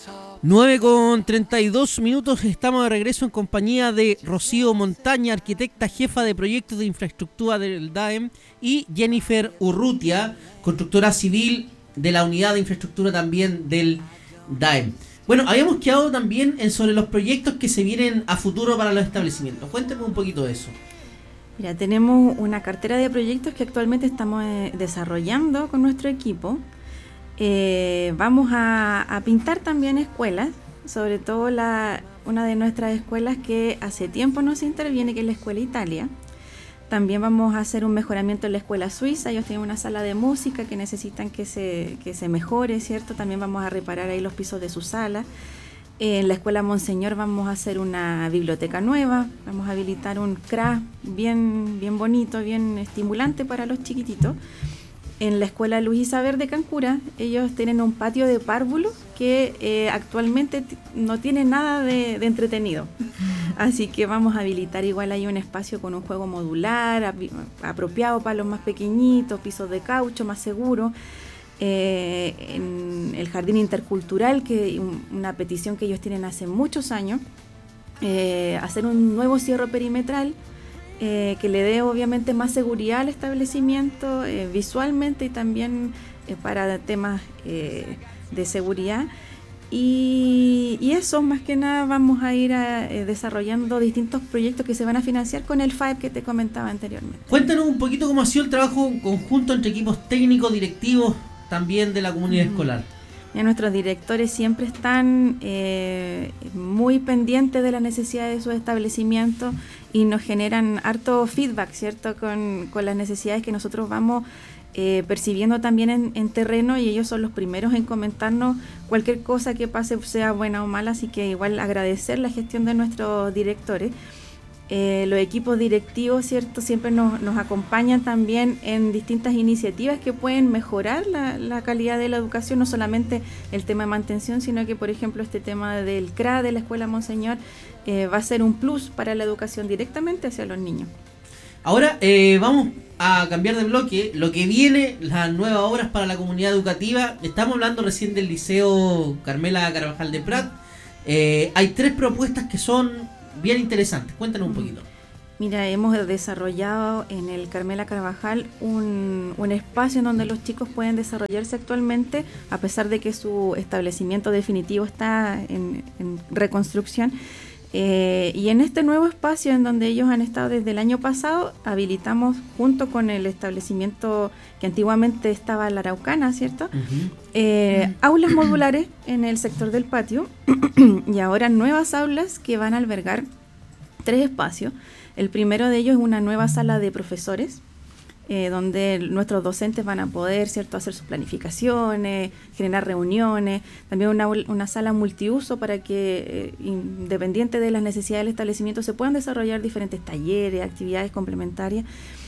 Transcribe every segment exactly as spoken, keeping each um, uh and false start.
nueve con treinta y dos minutos, estamos de regreso en compañía de Rocío Montaña, arquitecta jefa de proyectos de infraestructura del D A E M, y Jennifer Urrutia, constructora civil de la unidad de infraestructura también del D A E M. Bueno, habíamos quedado también en sobre los proyectos que se vienen a futuro para los establecimientos. Cuéntame un poquito de eso. Mira, tenemos una cartera de proyectos que actualmente estamos eh, desarrollando con nuestro equipo. Eh, vamos a, a pintar también escuelas, sobre todo la, una de nuestras escuelas que hace tiempo nos interviene, que es la Escuela Italia. También vamos a hacer un mejoramiento en la Escuela Suiza. Ellos tienen una sala de música que necesitan que se, que se mejore, ¿cierto? También vamos a reparar ahí los pisos de su sala. En la Escuela Monseñor vamos a hacer una biblioteca nueva, vamos a habilitar un C R A bien, bien bonito, bien estimulante para los chiquititos. En la Escuela Luis Isaber de Cancura, ellos tienen un patio de párvulos que eh, actualmente t- no tiene nada de, de entretenido. Así que vamos a habilitar igual ahí un espacio con un juego modular, ap- apropiado para los más pequeñitos, pisos de caucho más seguros. Eh, en el jardín intercultural, que un, una petición que ellos tienen hace muchos años, eh, hacer un nuevo cierre perimetral, Eh, que le dé obviamente más seguridad al establecimiento eh, visualmente y también eh, para temas eh, de seguridad. Y, y eso, más que nada, vamos a ir a, eh, desarrollando distintos proyectos que se van a financiar con el F A E P que te comentaba anteriormente. Cuéntanos un poquito cómo ha sido el trabajo conjunto entre equipos técnicos, directivos, también de la comunidad mm. escolar. Ya nuestros directores siempre están eh, muy pendientes de las necesidades de sus establecimientos y nos generan harto feedback, ¿cierto? Con, con las necesidades que nosotros vamos eh, percibiendo también en, en terreno, y ellos son los primeros en comentarnos cualquier cosa que pase, sea buena o mala, así que igual agradecer la gestión de nuestros directores. Eh, los equipos directivos, ¿cierto?, siempre nos, nos acompañan también en distintas iniciativas que pueden mejorar la, la calidad de la educación, no solamente el tema de mantención, sino que, por ejemplo, este tema del C R A de la Escuela Monseñor eh, va a ser un plus para la educación directamente hacia los niños. Ahora eh, vamos a cambiar de bloque. Lo que viene, las nuevas obras para la comunidad educativa. Estamos hablando recién del Liceo Carmela Carvajal de Prat. Eh, hay tres propuestas que son bien interesante, cuéntanos un poquito. Mira, hemos desarrollado en el Carmela Carvajal un, un espacio en donde los chicos pueden desarrollarse actualmente, a pesar de que su establecimiento definitivo está en, en reconstrucción. Eh, y en este nuevo espacio en donde ellos han estado desde el año pasado, habilitamos junto con el establecimiento que antiguamente estaba la Araucana, ¿cierto? Uh-huh. Eh, uh-huh. Aulas modulares en el sector del patio y ahora nuevas aulas que van a albergar tres espacios. El primero de ellos es una nueva sala de profesores, eh, donde nuestros docentes van a poder, ¿cierto?, hacer sus planificaciones, generar reuniones, también una, una sala multiuso para que, eh, independiente de las necesidades del establecimiento, se puedan desarrollar diferentes talleres, actividades complementarias.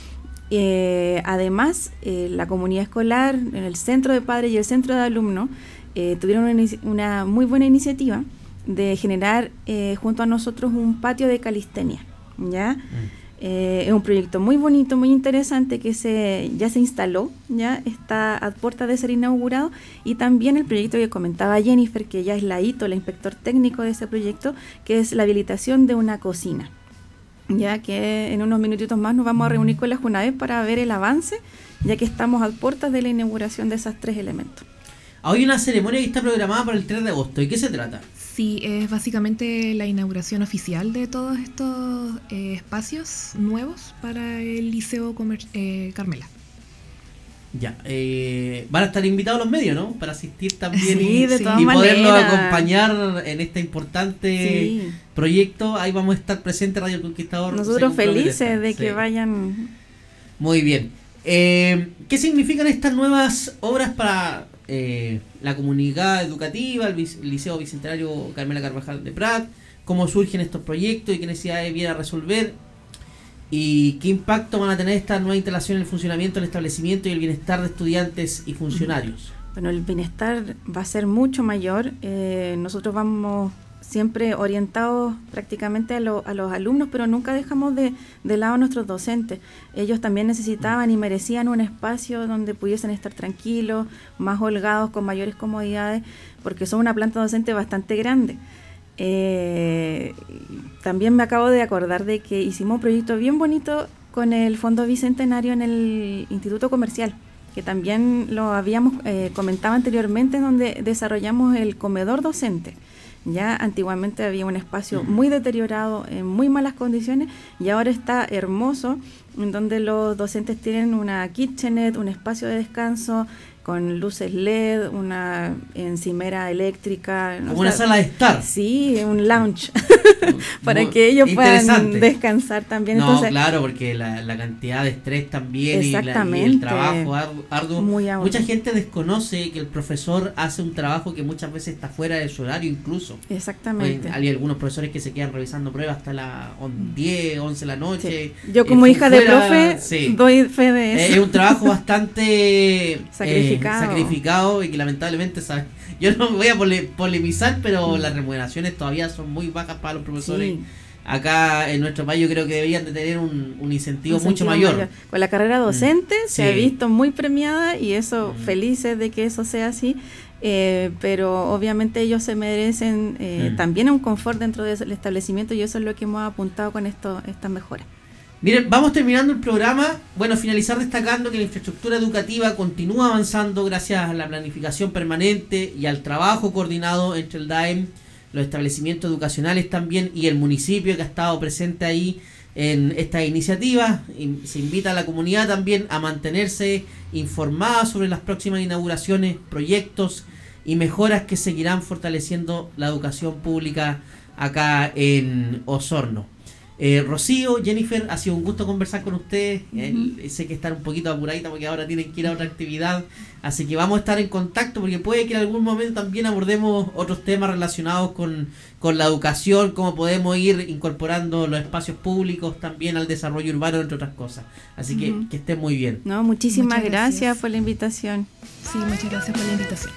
Eh, además, eh, la comunidad escolar, en el centro de padres y el centro de alumnos, eh, tuvieron una, una muy buena iniciativa de generar eh, junto a nosotros un patio de calistenia, ¿ya? Mm. Eh, es un proyecto muy bonito, muy interesante, que se ya se instaló, ya está a puerta de ser inaugurado, y también el proyecto que comentaba Jennifer, que ya es la hito, la inspector técnico de ese proyecto, que es la habilitación de una cocina, ya que en unos minutitos más nos vamos a reunir con la Junaed para ver el avance, ya que estamos a puertas de la inauguración de esos tres elementos. Hay una ceremonia que está programada para el tres de agosto, ¿y qué se trata? Sí, es básicamente la inauguración oficial de todos estos eh, espacios nuevos para el Liceo Comer- eh, Carmela. Ya, eh, van a estar invitados los medios, ¿no? Para asistir también sí, y, de sí, todas y maneras. podernos acompañar en este importante sí. proyecto. Ahí vamos a estar presentes, Radio Conquistador. Nosotros felices de que sí. vayan. Muy bien. Eh, ¿Qué significan estas nuevas obras para eh, la comunidad educativa, el, el Liceo Bicentenario Carmela Carvajal de Prat? ¿Cómo surgen estos proyectos y qué necesidades viene a resolver? ¿Y qué impacto van a tener estas nuevas instalaciones en el funcionamiento del establecimiento y el bienestar de estudiantes y funcionarios? Bueno, el bienestar va a ser mucho mayor. Eh, nosotros vamos siempre orientados prácticamente a, lo, a los alumnos, pero nunca dejamos de, de lado a nuestros docentes. Ellos también necesitaban y merecían un espacio donde pudiesen estar tranquilos, más holgados, con mayores comodidades, porque son una planta docente bastante grande. Eh, también me acabo de acordar de que hicimos un proyecto bien bonito con el Fondo Bicentenario en el Instituto Comercial, que también lo habíamos eh, comentado anteriormente, donde desarrollamos el comedor docente. Ya antiguamente había un espacio muy deteriorado, en muy malas condiciones, y ahora está hermoso, en donde los docentes tienen una kitchenette, un espacio de descanso, con luces L E D, una encimera eléctrica. Como una sala de estar. Sí, un lounge, para Muy que ellos puedan descansar también. No, Entonces, claro, porque la, la cantidad de estrés también y, la, y el trabajo arduo. Muy mucha gente desconoce que el profesor hace un trabajo que muchas veces está fuera de su horario incluso. Exactamente. Hay, hay algunos profesores que se quedan revisando pruebas hasta las diez, once de la noche. Sí. Yo como eh, hija fuera, de profe sí. doy fe de eso. Es un trabajo bastante... sacrificado. sacrificado y que lamentablemente, ¿sabes? Yo no voy a pole, polemizar, pero mm. las remuneraciones todavía son muy bajas para los profesores. Sí. Acá en nuestro país yo creo que deberían de tener un, un incentivo un mucho mayor. mayor. Con la carrera docente mm. se sí. ha visto muy premiada y eso, mm. felices de que eso sea así, eh, pero obviamente ellos se merecen eh, mm. también un confort dentro del establecimiento y eso es lo que hemos apuntado con esto, estas mejoras. Miren, vamos terminando el programa. Bueno, finalizar destacando que la infraestructura educativa continúa avanzando gracias a la planificación permanente y al trabajo coordinado entre el D A E M, los establecimientos educacionales también y el municipio que ha estado presente ahí en esta iniciativa. Y se invita a la comunidad también a mantenerse informada sobre las próximas inauguraciones, proyectos y mejoras que seguirán fortaleciendo la educación pública acá en Osorno. Eh, Rocío, Jennifer, ha sido un gusto conversar con ustedes. Uh-huh. eh, sé que están un poquito apuradita porque ahora tienen que ir a otra actividad, así que vamos a estar en contacto porque puede que en algún momento también abordemos otros temas relacionados con, con la educación, cómo podemos ir incorporando los espacios públicos también al desarrollo urbano, entre otras cosas. Así uh-huh. que que estén muy bien. No, muchísimas gracias. gracias por la invitación. Sí, muchas gracias por la invitación.